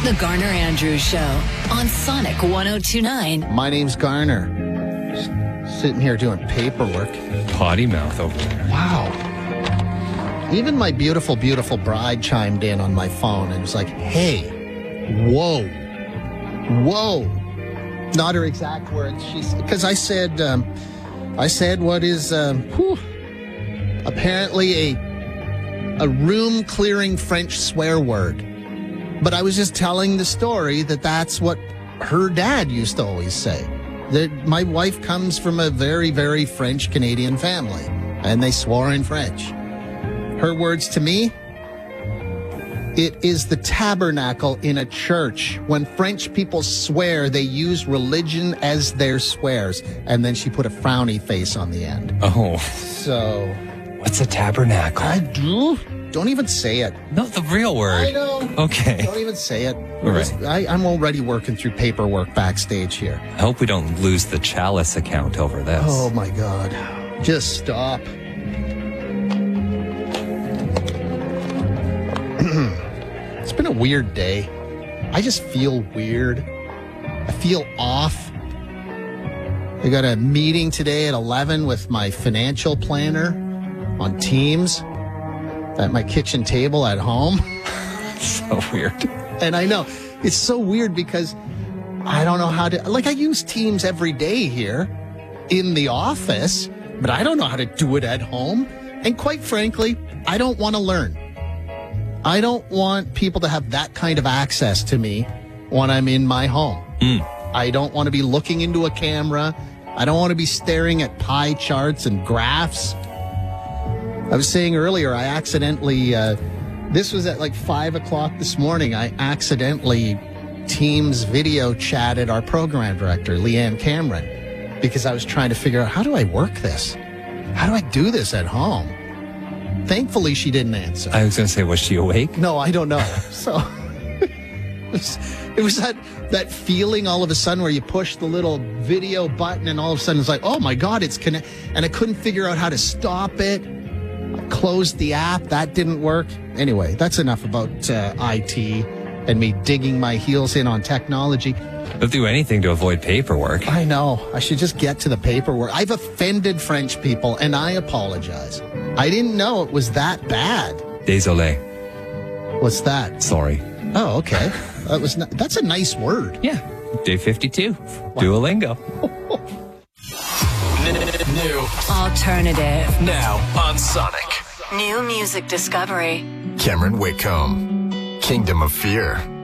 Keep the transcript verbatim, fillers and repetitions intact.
The Garner Andrews Show on Sonic one oh two point nine. My name's Garner. Just sitting here doing paperwork. Potty mouth over there. Wow. Even my beautiful, beautiful bride chimed in on my phone and was like, hey, whoa, whoa. Not her exact words. She's because I said, um, I said what is um, whew, apparently a a room clearing French swear word. But I was just telling the story that that's what her dad used to always say. That my wife comes from a very, very French Canadian family, and they swore in French. Her words to me, it is the tabernacle in a church. When French people swear, they use religion as their swears. And then she put a frowny face on the end. Oh. So. What's a tabernacle? I do. Don't even say it. No, the real word. I know. Okay. Don't even say it. All right. I, I'm already working through paperwork backstage here. I hope we don't lose the Chalice account over this. Oh, my God. Just stop. It's been a weird day. I just feel weird. I feel off. I got a meeting today at eleven with my financial planner on Teams at my kitchen table at home. So weird. And I know it's so weird because I don't know how to, like, I use Teams every day here in the office, but I don't know how to do it at home. And quite frankly, I don't want to learn. I don't want people to have that kind of access to me when I'm in my home. Mm. I don't want to be looking into a camera. I don't want to be staring at pie charts and graphs. I was saying earlier, I accidentally, uh, this was at like five o'clock this morning, I accidentally Teams video chatted our program director, Leanne Cameron, because I was trying to figure out, how do I work this? How do I do this at home? Thankfully, she didn't answer. I was going to say, was she awake? No, I don't know. So it was, it was that, that feeling all of a sudden where you push the little video button and all of a sudden it's like, oh my God, it's connect. And I couldn't figure out how to stop it. I closed the app. That didn't work. Anyway, that's enough about uh, I T and me digging my heels in on technology. They'll do anything to avoid paperwork. I know. I should just get to the paperwork. I've offended French people, and I apologize. I didn't know it was that bad. Désolé. What's that? Sorry. Oh, okay. That was not, that's a nice word. Yeah. Day fifty-two. Wow. Duolingo. New. Alternative. Now on Sonic. New music discovery. Cameron Whitcomb. Kingdom of Fear.